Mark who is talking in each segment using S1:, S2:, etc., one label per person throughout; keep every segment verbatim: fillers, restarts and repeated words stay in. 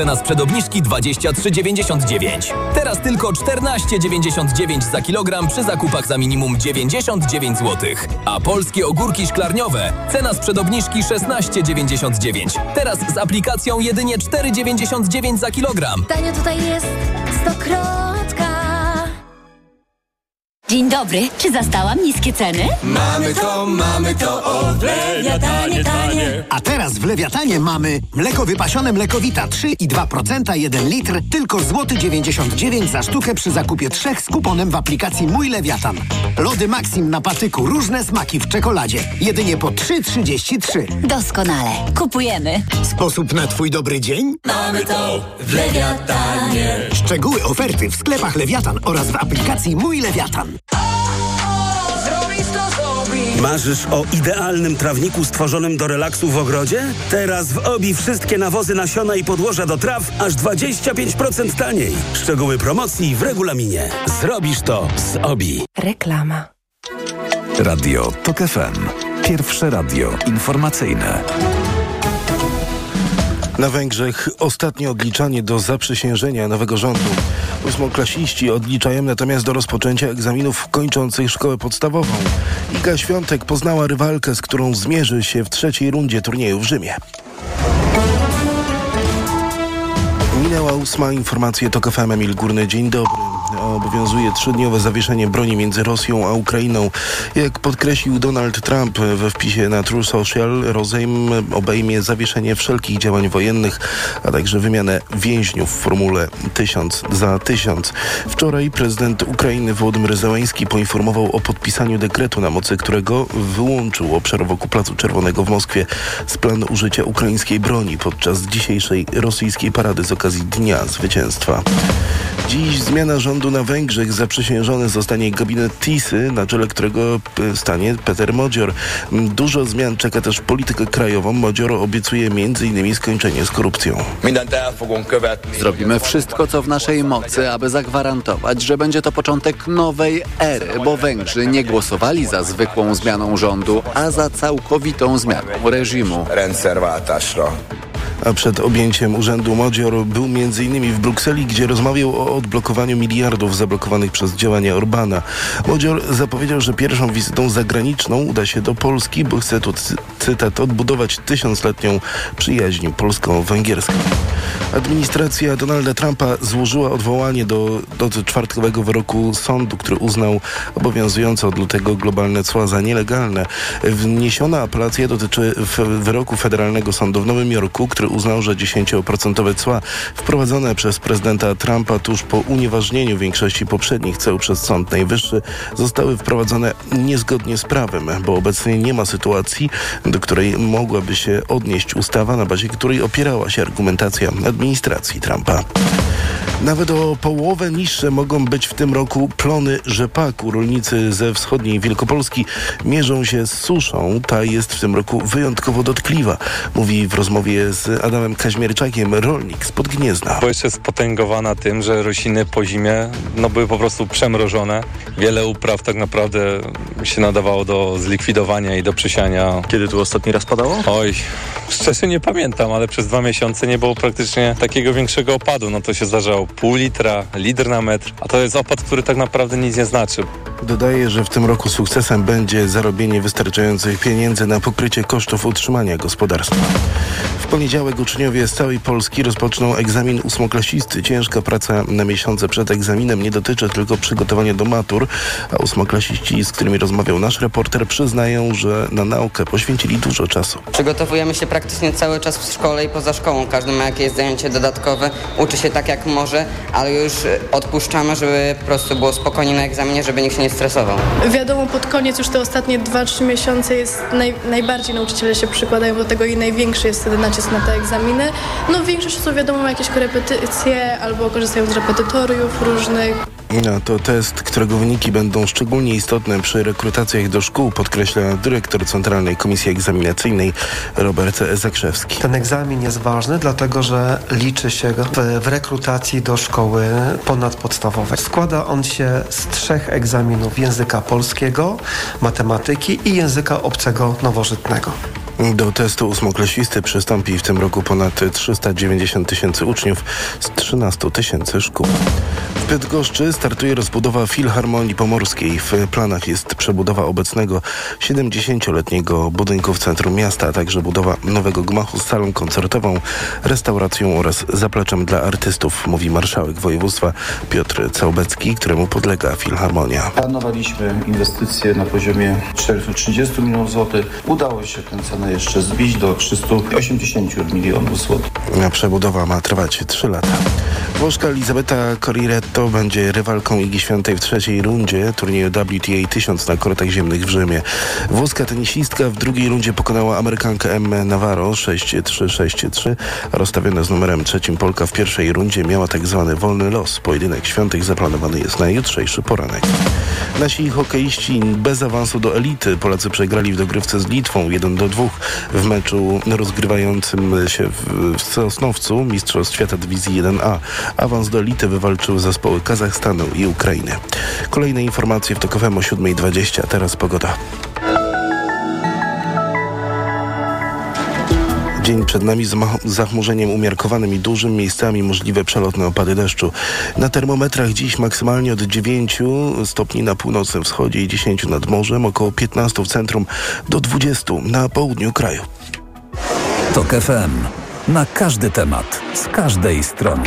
S1: Cena sprzed obniżki dwadzieścia trzy dziewięćdziesiąt dziewięć. Teraz tylko czternaście dziewięćdziesiąt dziewięć za kilogram przy zakupach za minimum dziewięćdziesiąt dziewięć złotych. A polskie ogórki szklarniowe. Cena sprzed obniżki szesnaście dziewięćdziesiąt dziewięć. Teraz z aplikacją jedynie cztery dziewięćdziesiąt dziewięć za kilogram.
S2: Tanio tutaj jest stokrotka. Dzień dobry, czy zastałam niskie ceny?
S3: Mamy to, mamy to, o w Lewiatanie tanie.
S4: A teraz w Lewiatanie mamy mleko wypasione Mlekowita trzy i dwa procent, jeden litr, tylko złoty dziewięćdziesiąt dziewięć za sztukę przy zakupie trzech z kuponem w aplikacji Mój Lewiatan. Lody Maxim na patyku, różne smaki w czekoladzie. Jedynie po trzy trzydzieści trzy.
S2: Doskonale, kupujemy.
S4: Sposób na twój dobry dzień?
S3: Mamy to w Lewiatanie.
S4: Szczegóły oferty w sklepach Lewiatan oraz w aplikacji Mój Lewiatan.
S5: Marzysz o idealnym trawniku stworzonym do relaksu w ogrodzie? Teraz w Obi wszystkie nawozy, nasiona i podłoża do traw aż dwadzieścia pięć procent taniej. Szczegóły promocji w regulaminie. Zrobisz to z Obi.
S6: Reklama.
S7: Radio TOK F M. Pierwsze radio informacyjne.
S8: Na Węgrzech ostatnie odliczanie do zaprzysiężenia nowego rządu. Ósmoklasiści odliczają natomiast do rozpoczęcia egzaminów kończących szkołę podstawową. Iga Świątek poznała rywalkę, z którą zmierzy się w trzeciej rundzie turnieju w Rzymie. Minęła ósma. Informacje TOK F M. Emil Górny. Dzień dobry. Obowiązuje trzydniowe zawieszenie broni między Rosją a Ukrainą. Jak podkreślił Donald Trump we wpisie na True Social, rozejm obejmie zawieszenie wszelkich działań wojennych, a także wymianę więźniów w formule tysiąc za tysiąc. Wczoraj prezydent Ukrainy Wołodymyr Zełański poinformował o podpisaniu dekretu, na mocy którego wyłączył obszar wokół Placu Czerwonego w Moskwie z planu użycia ukraińskiej broni podczas dzisiejszej rosyjskiej parady z okazji Dnia Zwycięstwa. Dziś zmiana rządu na Węgrzech. Zaprzysiężony zostanie gabinet Tisy, na czele którego stanie Peter Modzior. Dużo zmian czeka też politykę krajową. Modzior obiecuje między innymi skończenie z korupcją.
S9: Zrobimy wszystko, co w naszej mocy, aby zagwarantować, że będzie to początek nowej ery, bo Węgrzy nie głosowali za zwykłą zmianą rządu, a za całkowitą zmianą reżimu.
S8: A przed objęciem urzędu Modzior był między innymi w Brukseli, gdzie rozmawiał o odblokowaniu miliardów zablokowanych przez działania Orbana. Modzior zapowiedział, że pierwszą wizytą zagraniczną uda się do Polski, bo chce tu, cytat, odbudować tysiącletnią przyjaźń polsko-węgierską. Administracja Donalda Trumpa złożyła odwołanie do, do czwartkowego wyroku sądu, który uznał obowiązujące od lutego globalne cła za nielegalne. Wniesiona apelacja dotyczy wyroku Federalnego Sądu w Nowym Jorku, który uznał, że dziesięć procent cła wprowadzone przez prezydenta Trumpa tuż po unieważnieniu większości poprzednich ceł przez Sąd Najwyższy zostały wprowadzone niezgodnie z prawem, bo obecnie nie ma sytuacji, do której mogłaby się odnieść ustawa, na bazie której opierała się argumentacja administracji Trumpa. Nawet o połowę niższe mogą być w tym roku plony rzepaku. Rolnicy ze wschodniej Wielkopolski mierzą się z suszą. Ta jest w tym roku wyjątkowo dotkliwa, mówi w rozmowie z Adamem Kaźmierczakiem rolnik spod Gniezna.
S10: Bo jeszcze spotęgowana tym, że rośliny po zimie no, były po prostu przemrożone. Wiele upraw tak naprawdę się nadawało do zlikwidowania i do przysiania.
S11: Kiedy tu ostatni raz padało?
S10: Oj, szczerze nie pamiętam, ale przez dwa miesiące nie było praktycznie takiego większego opadu. No to się zdarzało pół litra, litr na metr, a to jest opad, który tak naprawdę nic nie znaczy.
S8: Dodaje, że w tym roku sukcesem będzie zarobienie wystarczających pieniędzy na pokrycie kosztów utrzymania gospodarstwa. W poniedziałek uczniowie z całej Polski rozpoczną egzamin ósmoklasisty. Ciężka praca na miesiące przed egzaminem nie dotyczy tylko przygotowania do matur, a ósmoklasiści, z którymi rozmawiał nasz reporter, przyznają, że na naukę poświęcili dużo czasu.
S12: Przygotowujemy się praktycznie cały czas w szkole i poza szkołą. Każdy ma jakieś zajęcie dodatkowe, uczy się tak jak może, ale już odpuszczamy, żeby po prostu było spokojnie na egzaminie, żeby nikt się nie stresował.
S13: Wiadomo, pod koniec już te ostatnie dwa trzy miesiące jest naj, najbardziej nauczyciele się przykładają do tego i największy jest wtedy nacisk na te egzaminy. No większość osób wiadomo ma jakieś korepetycje albo korzystają z repetytoriów różnych.
S8: No, to test, którego wyniki będą szczególnie istotne przy rekrutacjach do szkół, podkreśla dyrektor Centralnej Komisji Egzaminacyjnej Robert Zakrzewski.
S14: Ten egzamin jest ważny, dlatego że liczy się w, w rekrutacji do szkoły ponadpodstawowej. Składa on się z trzech egzaminów: języka polskiego, matematyki i języka obcego nowożytnego.
S8: Do testu ósmoklasisty przystąpi w tym roku ponad trzysta dziewięćdziesiąt tysięcy uczniów z trzynastu tysięcy szkół. W Bydgoszczy startuje rozbudowa Filharmonii Pomorskiej. W planach jest przebudowa obecnego siedemdziesięcioletniego budynku w centrum miasta, a także budowa nowego gmachu z salą koncertową, restauracją oraz zapleczem dla artystów, mówi marszałek województwa Piotr Całbecki, któremu podlega Filharmonia.
S6: Planowaliśmy inwestycje na poziomie czterysta trzydzieści milionów złotych. Udało się tę cenę jeszcze zbić do trzysta osiemdziesiąt milionów złotych.
S8: Przebudowa ma trwać trzy lata. Włoszka Elizabeta Coriretto będzie rywalką Igi Świątej w trzeciej rundzie turnieju W T A tysiąc na kortach ziemnych w Rzymie. Włoska tenisistka w drugiej rundzie pokonała Amerykankę Emmę Navarro sześć trzy sześć trzy. Rozstawiona z numerem trzecim Polka w pierwszej rundzie miała tak zwany wolny los. Pojedynek Świątek zaplanowany jest na jutrzejszy poranek. Nasi hokeiści bez awansu do elity. Polacy przegrali w dogrywce z Litwą jeden do dwóch w meczu rozgrywającym się w, w Sosnowcu Mistrzostw Świata Dywizji jeden A. Awans do elity wywalczyły zespoły Kazachstanu i Ukrainy. Kolejne informacje w TOK F M o siódma dwadzieścia. Teraz pogoda. Dzień przed nami z zachmurzeniem umiarkowanym i dużym, miejscami możliwe przelotne opady deszczu. Na termometrach dziś maksymalnie od dziewięciu stopni na północnym wschodzie i dziesięciu nad morzem, około piętnastu w centrum do dwudziestu na południu kraju.
S7: TOK F M. Na każdy temat, z każdej strony.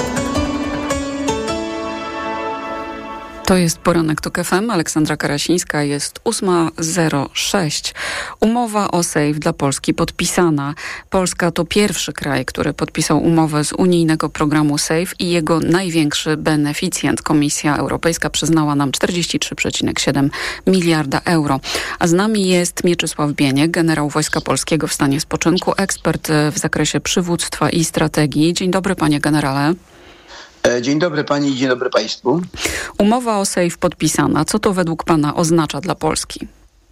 S11: To jest poranek TOK F M. Aleksandra Karasińska, jest ósma zero sześć. Umowa o SAFE dla Polski podpisana. Polska to pierwszy kraj, który podpisał umowę z unijnego programu SAFE i jego największy beneficjent. Komisja Europejska przyznała nam czterdzieści trzy przecinek siedem miliarda euro. A z nami jest Mieczysław Bieniek, generał Wojska Polskiego w stanie spoczynku, ekspert w zakresie przywództwa i strategii. Dzień dobry, panie generale.
S15: Dzień dobry pani i dzień dobry państwu.
S11: Umowa o SAFE podpisana. Co to według pana oznacza dla Polski?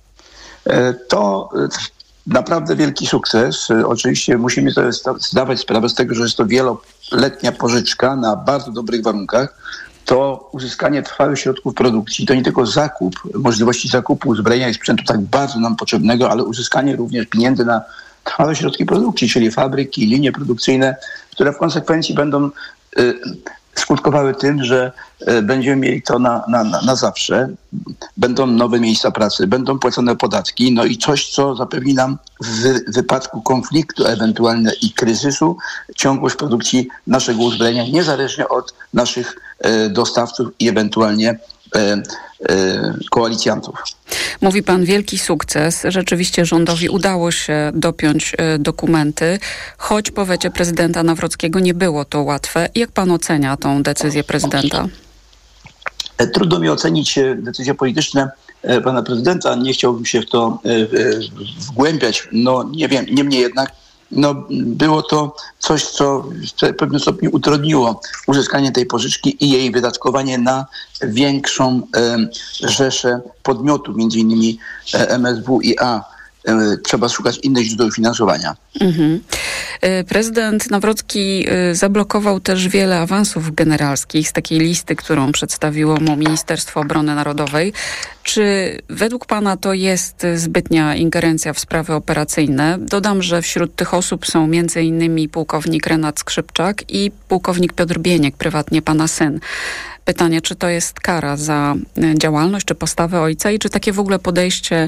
S15: To naprawdę wielki sukces. Oczywiście musimy sobie zdawać sprawę z tego, że jest to wieloletnia pożyczka na bardzo dobrych warunkach. To uzyskanie trwałych środków produkcji, to nie tylko zakup, możliwości zakupu uzbrojenia i sprzętu tak bardzo nam potrzebnego, ale uzyskanie również pieniędzy na trwałe środki produkcji, czyli fabryki, linie produkcyjne, które w konsekwencji będą y, skutkowały tym, że będziemy mieli to na, na, na zawsze. Będą nowe miejsca pracy, będą płacone podatki, no i coś, co zapewni nam w wypadku konfliktu ewentualnego i kryzysu ciągłość produkcji naszego uzbrojenia, niezależnie od naszych e, dostawców i ewentualnie e, e, koalicjantów.
S11: Mówi pan wielki sukces. Rzeczywiście rządowi udało się dopiąć y, dokumenty, choć po wecie prezydenta Nawrockiego nie było to łatwe. Jak pan ocenia tą decyzję prezydenta?
S15: Trudno mi ocenić decyzje polityczne pana prezydenta. Nie chciałbym się w to wgłębiać. No nie wiem, niemniej jednak no, było to coś, co w pewnym stopniu utrudniło uzyskanie tej pożyczki i jej wydatkowanie na większą e, rzeszę podmiotów, między innymi M S W i A. Trzeba szukać innych źródeł finansowania.
S11: Mhm. Prezydent Nawrocki zablokował też wiele awansów generalskich z takiej listy, którą przedstawiło mu Ministerstwo Obrony Narodowej. Czy według pana to jest zbytnia ingerencja w sprawy operacyjne? Dodam, że wśród tych osób są między innymi pułkownik Renat Skrzypczak i pułkownik Piotr Bieniek, prywatnie pana syn. Pytanie, czy to jest kara za działalność, czy postawę ojca i czy takie w ogóle podejście,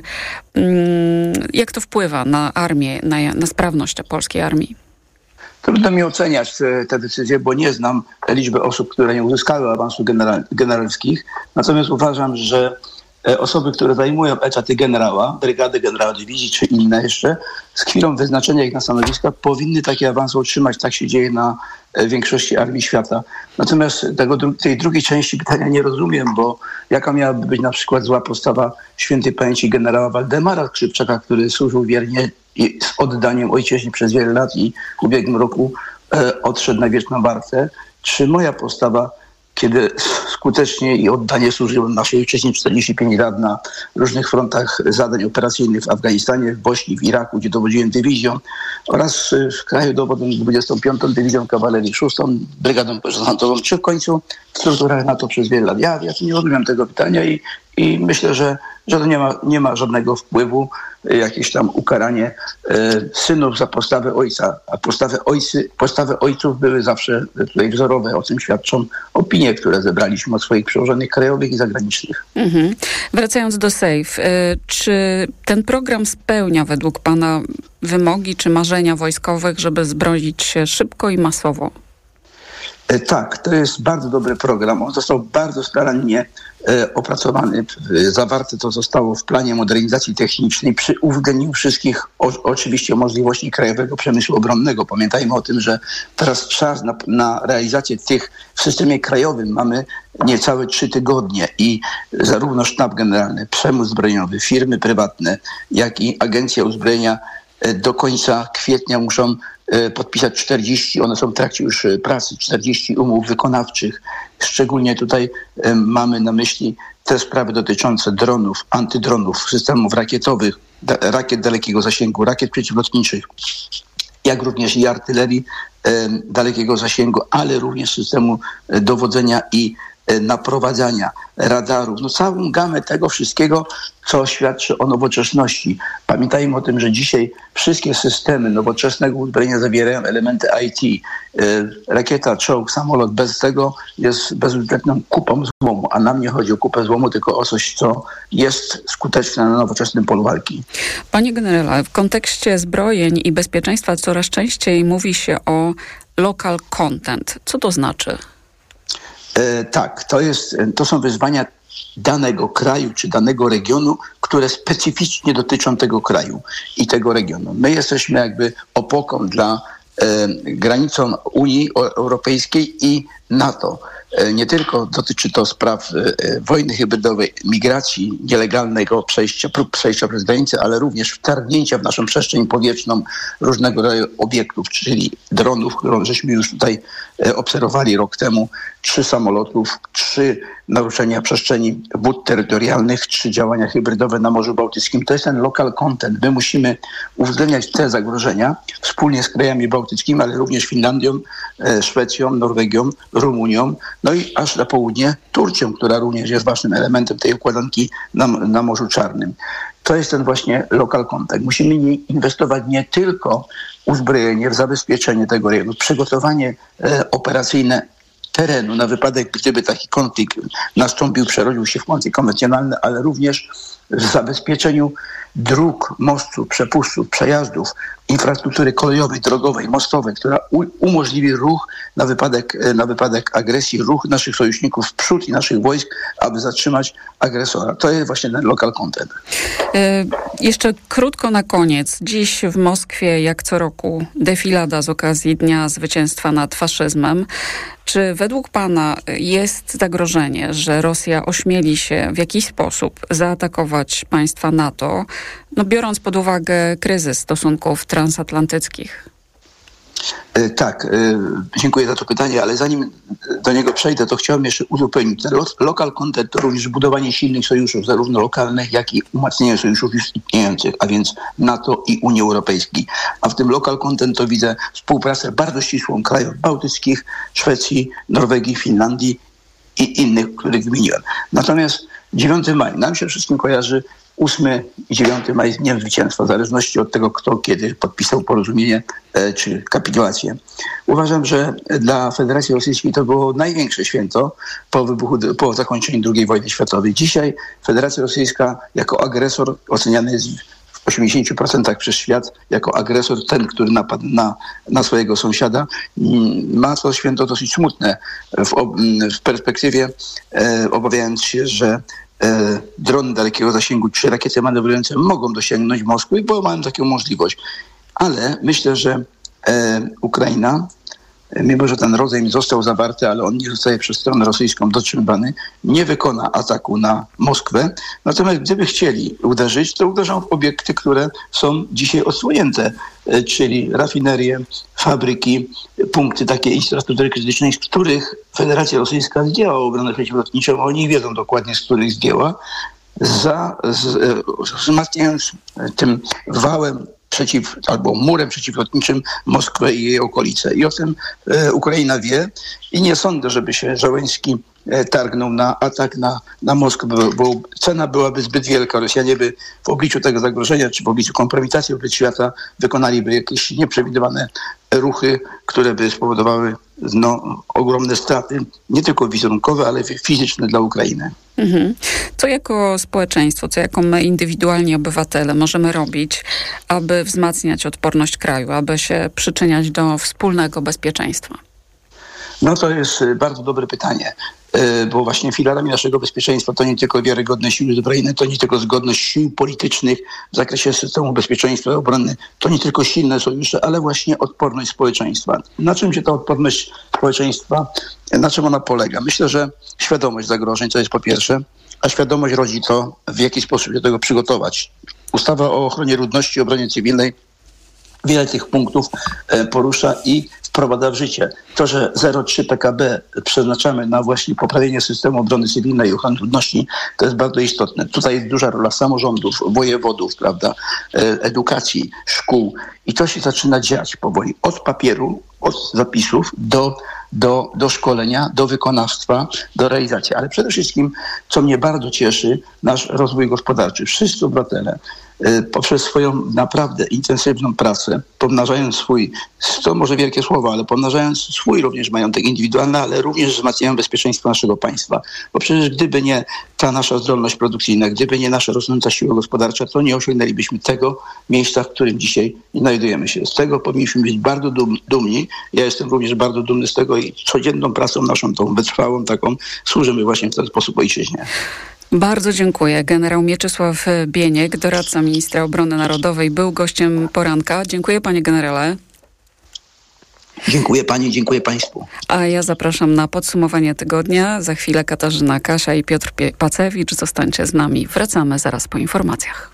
S11: jak to wpływa na armię, na, na sprawność polskiej armii?
S15: Trudno mi oceniać te, te decyzje, bo nie znam liczby osób, które nie uzyskały awansów general, generalskich. Natomiast uważam, że osoby, które zajmują etaty generała, brygady generała dywizji czy inne jeszcze, z chwilą wyznaczenia ich na stanowiska powinny takie awanse otrzymać. Tak się dzieje na większości armii świata. Natomiast tego, tej drugiej części pytania nie rozumiem, bo jaka miałaby być na przykład zła postawa świętej pamięci generała Waldemara Skrzypczaka, który służył wiernie i z oddaniem ojczyźnie przez wiele lat i w ubiegłym roku e, odszedł na wieczną wartę, czy moja postawa, kiedy skutecznie i oddanie służyłem naszej ojczyźnie czterdzieści pięć lat na różnych frontach zadań operacyjnych w Afganistanie, w Bośni, w Iraku, gdzie dowodziłem dywizją oraz w kraju dowodem dwudziestą piątą Dywizją Kawalerii szóstą, Brygadą Porządkową, czy w końcu w strukturach NATO przez wiele lat. Ja, ja nie rozumiem tego pytania i, i myślę, że, że to nie ma, nie ma żadnego wpływu jakieś tam ukaranie synów za postawę ojca, a postawy, ojcy, postawy ojców były zawsze tutaj wzorowe, o czym świadczą opinie, które zebraliśmy od swoich przełożonych krajowych i zagranicznych.
S11: Mhm. Wracając do SAFE, czy ten program spełnia według pana wymogi czy marzenia wojskowych, żeby zbroić się szybko i masowo?
S15: Tak, to jest bardzo dobry program. On został bardzo starannie e, opracowany. Zawarte to zostało w planie modernizacji technicznej przy uwzględnieniu wszystkich o, oczywiście możliwości krajowego przemysłu obronnego. Pamiętajmy o tym, że teraz czas na, na realizację tych w systemie krajowym mamy niecałe trzy tygodnie i zarówno sztab generalny, przemysł zbrojeniowy, firmy prywatne, jak i agencja uzbrojenia do końca kwietnia muszą podpisać czterdzieści, one są w trakcie już pracy, czterdzieści umów wykonawczych. Szczególnie tutaj mamy na myśli te sprawy dotyczące dronów, antydronów, systemów rakietowych, rakiet dalekiego zasięgu, rakiet przeciwlotniczych, jak również i artylerii dalekiego zasięgu, ale również systemu dowodzenia i naprowadzania radarów, no całą gamę tego wszystkiego, co świadczy o nowoczesności. Pamiętajmy o tym, że dzisiaj wszystkie systemy nowoczesnego uzbrojenia zawierają elementy I T. Rakieta, czołg, samolot, bez tego jest bezużyteczną kupą złomu, a nam nie chodzi o kupę złomu, tylko o coś, co jest skuteczne na nowoczesnym polu walki.
S11: Panie generale, w kontekście zbrojeń i bezpieczeństwa coraz częściej mówi się o local content. Co to znaczy?
S15: E, tak, to, jest, to są wyzwania danego kraju czy danego regionu, które specyficznie dotyczą tego kraju i tego regionu. My jesteśmy jakby opoką dla e, granicą Unii Europejskiej i NATO. E, nie tylko dotyczy to spraw e, wojny hybrydowej, migracji, nielegalnego przejścia, prób przejścia przez granicę, ale również wtargnięcia w naszą przestrzeń powietrzną różnego rodzaju obiektów, czyli dronów, którą żeśmy już tutaj e, obserwowali rok temu, trzy samolotów, trzy naruszenia przestrzeni wód terytorialnych, trzy działania hybrydowe na Morzu Bałtyckim. To jest ten local content. My musimy uwzględniać te zagrożenia wspólnie z krajami bałtyckimi, ale również Finlandią, e, Szwecją, Norwegią, Rumunią, no i aż na południe Turcją, która również jest ważnym elementem tej układanki na, na Morzu Czarnym. To jest ten właśnie local content. Musimy nie inwestować nie tylko w uzbrojenie, w zabezpieczenie tego rejonu, w przygotowanie e, operacyjne terenu na wypadek, gdyby taki konflikt nastąpił, przerodził się w konflikt konwencjonalny, ale również w zabezpieczeniu dróg, mostów, przepustów, przejazdów, infrastruktury kolejowej, drogowej, mostowej, która u- umożliwi ruch na wypadek, na wypadek agresji, ruch naszych sojuszników w przód i naszych wojsk, aby zatrzymać agresora. To jest właśnie ten local content.
S11: E, jeszcze krótko na koniec. Dziś w Moskwie, jak co roku, defilada z okazji Dnia Zwycięstwa nad faszyzmem. Czy według pana jest zagrożenie, że Rosja ośmieli się w jakiś sposób zaatakować państwa NATO, no biorąc pod uwagę kryzys stosunków transatlantyckich?
S15: Tak, dziękuję za to pytanie, ale zanim do niego przejdę, to chciałbym jeszcze uzupełnić. Local content to również budowanie silnych sojuszów, zarówno lokalnych, jak i umacnianie sojuszów już istniejących, a więc NATO i Unii Europejskiej. A w tym local content to widzę współpracę bardzo ścisłą krajów bałtyckich, Szwecji, Norwegii, Finlandii i innych, których wymieniłem. Natomiast dziewiątego maja nam się wszystkim kojarzy ósmy i dziewiąty maja z Dniem Zwycięstwa, w zależności od tego, kto kiedy podpisał porozumienie e, czy kapitulację. Uważam, że dla Federacji Rosyjskiej to było największe święto po wybuchu, po zakończeniu drugiej wojny światowej. Dzisiaj Federacja Rosyjska jako agresor oceniany jest w osiemdziesięciu procentach przez świat jako agresor, ten, który napadł na, na swojego sąsiada. Ma to święto dosyć smutne w, w perspektywie, e, obawiając się, że E, drony dalekiego zasięgu czy rakiety manewrujące mogą dosięgnąć Moskwy, bo mają taką możliwość. Ale myślę, że e, Ukraina, mimo że ten rozejm został zawarty, ale on nie zostaje przez stronę rosyjską dotrzymywany, nie wykona ataku na Moskwę. Natomiast gdyby chcieli uderzyć, to uderzą w obiekty, które są dzisiaj odsłonięte, e, czyli rafinerie, fabryki, punkty takie infrastruktury krytycznej, z których Federacja Rosyjska zdjęła obronę przeciwlotniczą. Oni wiedzą dokładnie, z których zdjęła, za, z, wzmacniając tym wałem przeciw, albo murem przeciwlotniczym Moskwę i jej okolice. I o tym e, Ukraina wie i nie sądzę, żeby się Żołęski e, targnął na atak na, na Moskwę, bo, bo cena byłaby zbyt wielka. Rosjanie by w obliczu tego zagrożenia, czy w obliczu kompromitacji wobec świata wykonaliby jakieś nieprzewidywane ruchy, które by spowodowały no, ogromne straty, nie tylko wizerunkowe, ale fizyczne dla Ukrainy.
S11: Mhm. Co jako społeczeństwo, co jako my indywidualni obywatele możemy robić, aby wzmacniać odporność kraju, aby się przyczyniać do wspólnego bezpieczeństwa?
S15: No to jest bardzo dobre pytanie, bo właśnie filarami naszego bezpieczeństwa to nie tylko wiarygodne siły zbrojne, to nie tylko zgodność sił politycznych w zakresie systemu bezpieczeństwa i obrony, to nie tylko silne sojusze, ale właśnie odporność społeczeństwa. Na czym się ta odporność społeczeństwa, na czym ona polega? Myślę, że świadomość zagrożeń, to jest po pierwsze, a świadomość rodzi to, w jaki sposób się do tego przygotować. Ustawa o ochronie ludności i obronie cywilnej wiele tych punktów porusza i wprowadza w życie. To, że zero przecinek trzy P K B przeznaczamy na właśnie poprawienie systemu obrony cywilnej i ochrony ludności, to jest bardzo istotne. Tutaj jest duża rola samorządów, wojewodów, prawda, edukacji, szkół i to się zaczyna dziać powoli. Od papieru, od zapisów do, do, do szkolenia, do wykonawstwa, do realizacji. Ale przede wszystkim, co mnie bardzo cieszy, nasz rozwój gospodarczy. Wszyscy obywatele poprzez swoją naprawdę intensywną pracę, pomnażając swój, to może wielkie słowa, ale pomnażając swój również majątek indywidualny, ale również wzmacniają bezpieczeństwo naszego państwa. Bo przecież gdyby nie ta nasza zdolność produkcyjna, gdyby nie nasza rosnąca siła gospodarcza, to nie osiągnęlibyśmy tego miejsca, w którym dzisiaj znajdujemy się. Z tego powinniśmy być bardzo dum, dumni. Ja jestem również bardzo dumny z tego i codzienną pracą naszą, tą wytrwałą taką, służymy właśnie w ten sposób ojczyźnie.
S11: Bardzo dziękuję. Generał Mieczysław Bieniek, doradca ministra obrony narodowej, był gościem poranka. Dziękuję, panie generale.
S15: Dziękuję pani, dziękuję państwu.
S11: A ja zapraszam na podsumowanie tygodnia. Za chwilę Katarzyna Kasia i Piotr Pacewicz. Zostańcie z nami. Wracamy zaraz po informacjach.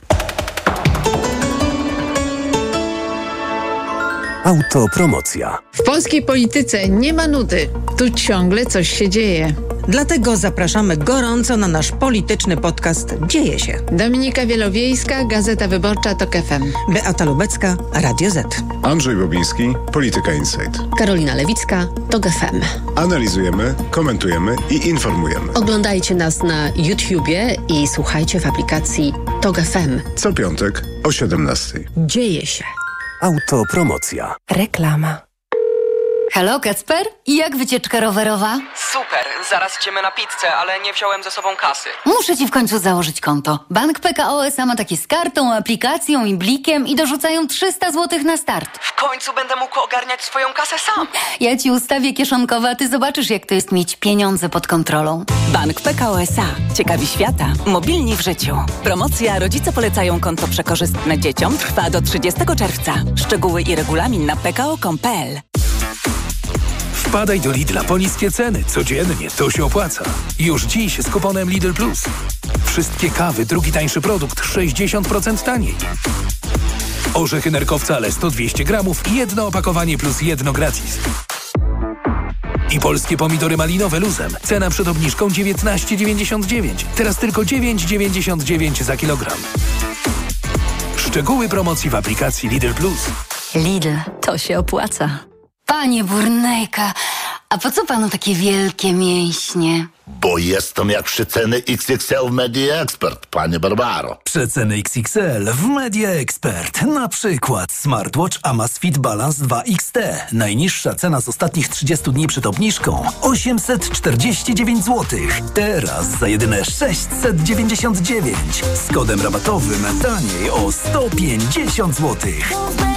S7: Autopromocja.
S16: W polskiej polityce nie ma nudy. Tu ciągle coś się dzieje.
S17: Dlatego zapraszamy gorąco na nasz polityczny podcast Dzieje się.
S16: Dominika Wielowiejska, Gazeta Wyborcza, TOK F M.
S17: Beata Lubecka, Radio Z.
S18: Andrzej Bobiński, Polityka Insight.
S19: Karolina Lewicka, TOK F M.
S18: Analizujemy, komentujemy i informujemy.
S19: Oglądajcie nas na YouTubie i słuchajcie w aplikacji TOK F M.
S18: Co piątek o siedemnastej.
S19: Dzieje się.
S7: Autopromocja.
S2: Reklama. Halo, Kacper? I jak wycieczka rowerowa?
S20: Super, zaraz idziemy na pizzę, ale nie wziąłem ze sobą kasy.
S2: Muszę ci w końcu założyć konto. Bank P K O S A ma takie z kartą, aplikacją i blikiem i dorzucają trzysta złotych na start.
S20: W końcu będę mógł ogarniać swoją kasę sam.
S2: Ja ci ustawię kieszonkowe, a ty zobaczysz, jak to jest mieć pieniądze pod kontrolą.
S21: Bank P K O S A. Ciekawi świata. Mobilni w życiu. Promocja Rodzice polecają konto przekorzystne dzieciom trwa do trzydziestego czerwca. Szczegóły i regulamin na p k o kropka com kropka p l.
S22: Wpadaj do Lidla po niskie ceny. Codziennie to się opłaca. Już dziś z kuponem Lidl Plus. Wszystkie kawy, drugi tańszy produkt, sześćdziesiąt procent taniej. Orzechy nerkowcale sto dwieście gramów i jedno opakowanie plus jedno gratis. I polskie pomidory malinowe luzem. Cena przed obniżką dziewiętnaście dziewięćdziesiąt dziewięć. Teraz tylko dziewięć dziewięćdziesiąt dziewięć za kilogram. Szczegóły promocji w aplikacji Lidl Plus.
S2: Lidl, to się opłaca. Panie Burnejka, a po co panu takie wielkie mięśnie?
S23: Bo jestem jak przeceny X X L w Media Expert, panie Barbaro.
S22: Przeceny X X L w Media Expert. Na przykład smartwatch Amazfit Balance dwa X T. Najniższa cena z ostatnich trzydziestu dni przed obniżką osiemset czterdzieści dziewięć złotych. Teraz za jedyne sześćset dziewięćdziesiąt dziewięć. Z kodem rabatowym taniej o sto pięćdziesiąt złotych.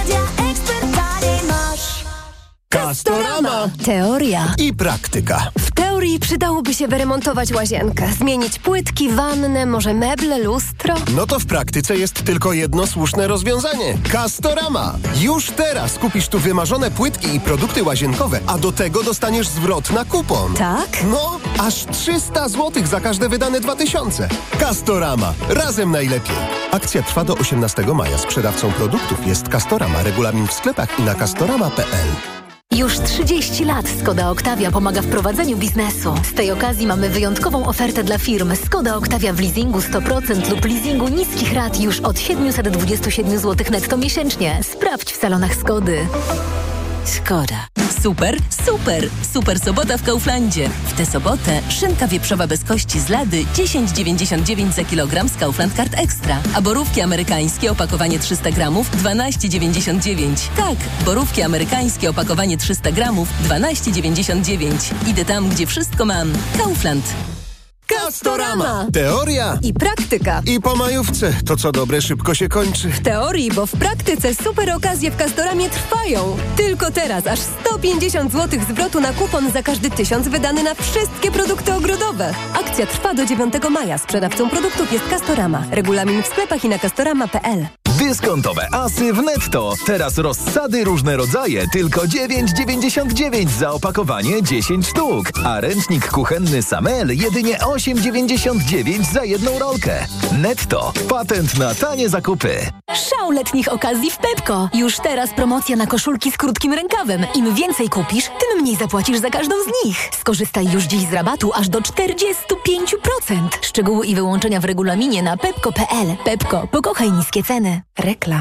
S24: Castorama.
S2: Teoria
S24: I praktyka.
S25: W teorii przydałoby się wyremontować łazienkę, zmienić płytki, wannę, może meble, lustro.
S24: No to w praktyce jest tylko jedno słuszne rozwiązanie. Castorama. Już teraz kupisz tu wymarzone płytki i produkty łazienkowe, a do tego dostaniesz zwrot na kupon.
S25: Tak?
S24: No, aż trzysta złotych za każde wydane dwa tysiące. Castorama. Razem najlepiej. Akcja trwa do osiemnastego maja. Sprzedawcą produktów jest Castorama. Regulamin w sklepach i na castorama kropka p l.
S2: Już trzydzieści lat Skoda Octavia pomaga w prowadzeniu biznesu. Z tej okazji mamy wyjątkową ofertę dla firm. Skoda Octavia w leasingu sto procent lub leasingu niskich rat już od siedemset dwadzieścia siedem złotych netto miesięcznie. Sprawdź w salonach Skody.
S1: Skoda. Super, super, super sobota w Kauflandzie. W tę sobotę szynka wieprzowa bez kości z lady dziesięć dziewięćdziesiąt dziewięć za kilogram z Kaufland Card Extra. A borówki amerykańskie opakowanie trzysta gramów dwanaście dziewięćdziesiąt dziewięć. Tak, borówki amerykańskie opakowanie trzysta gramów dwanaście dziewięćdziesiąt dziewięć. Idę tam, gdzie wszystko mam. Kaufland.
S24: Castorama. Teoria
S25: i praktyka.
S24: I po majówce. To co dobre szybko się kończy.
S25: W teorii, bo w praktyce super okazje w Castoramie trwają. Tylko teraz aż sto pięćdziesiąt złotych zwrotu na kupon za każdy tysiąc wydany na wszystkie produkty ogrodowe. Akcja trwa do dziewiątego maja. Sprzedawcą produktów jest Castorama. Regulamin w sklepach i na castorama kropka p l.
S3: Dyskontowe asy w Netto. Teraz rozsady różne rodzaje, tylko dziewięć dziewięćdziesiąt dziewięć za opakowanie dziesięć sztuk. A ręcznik kuchenny Samel jedynie osiem dziewięćdziesiąt dziewięć za jedną rolkę. Netto. Patent na tanie zakupy.
S2: Szał letnich okazji w Pepko. Już teraz promocja na koszulki z krótkim rękawem. Im więcej kupisz, tym mniej zapłacisz za każdą z nich. Skorzystaj już dziś z rabatu aż do czterdzieści pięć procent. Szczegóły i wyłączenia w regulaminie na pepko kropka p l. Pepko. Pokochaj niskie ceny. Reklam.